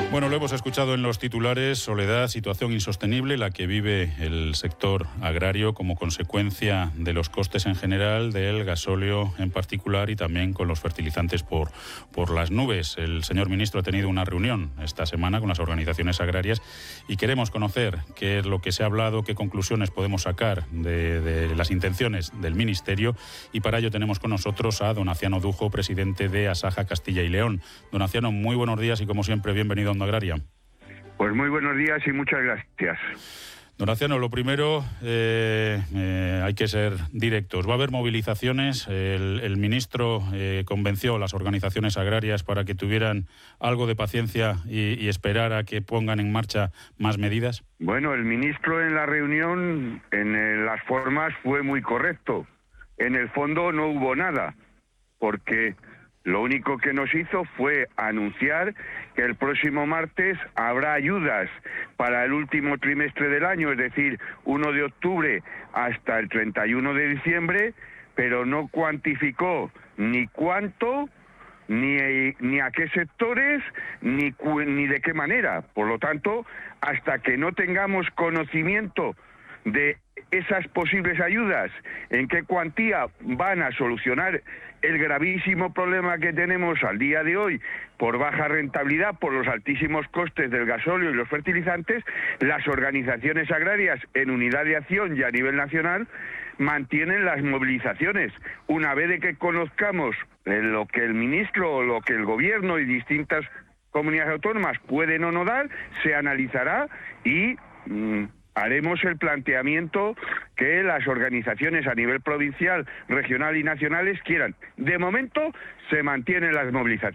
Bueno, lo hemos escuchado en los titulares. Soledad, situación insostenible la que vive el sector agrario como consecuencia de los costes en general, del gasóleo en particular y también con los fertilizantes por las nubes. El señor ministro ha tenido una reunión esta semana con las organizaciones agrarias y queremos conocer qué es lo que se ha hablado, qué conclusiones podemos sacar de las intenciones del ministerio, y para ello tenemos con nosotros a don Aciano Dujo, presidente de Asaja Castilla y León. Don Aciano, muy buenos días y como siempre bienvenido a Onda Agraria. Pues muy buenos días y muchas gracias. Don Aciano, lo primero, hay que ser directos. Va a haber movilizaciones. El ministro convenció a las organizaciones agrarias para que tuvieran algo de paciencia y esperar a que pongan en marcha más medidas. Bueno, el ministro en la reunión, en las formas, fue muy correcto. En el fondo no hubo nada, porque lo único que nos hizo fue anunciar que el próximo martes habrá ayudas para el último trimestre del año, es decir, 1 de octubre hasta el 31 de diciembre, pero no cuantificó ni cuánto, ni a qué sectores, ni de qué manera. Por lo tanto, hasta que no tengamos conocimiento de esas posibles ayudas, en qué cuantía van a solucionar el gravísimo problema que tenemos al día de hoy por baja rentabilidad, por los altísimos costes del gasóleo y los fertilizantes, las organizaciones agrarias en unidad de acción y a nivel nacional mantienen las movilizaciones. Una vez de que conozcamos lo que el ministro o lo que el gobierno y distintas comunidades autónomas pueden o no dar, se analizará y haremos el planteamiento que las organizaciones a nivel provincial, regional y nacionales quieran. De momento se mantienen las movilizaciones.